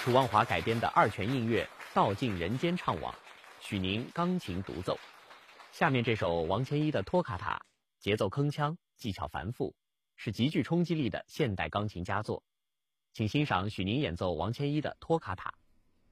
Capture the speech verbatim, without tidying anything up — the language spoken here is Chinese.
楚望华改编的二泉映月《道尽人间怅惘》，许宁钢琴独奏。下面这首王千一的托卡塔，节奏铿锵，技巧繁复，是极具冲击力的现代钢琴佳作。请欣赏许宁演奏王千一的托卡塔。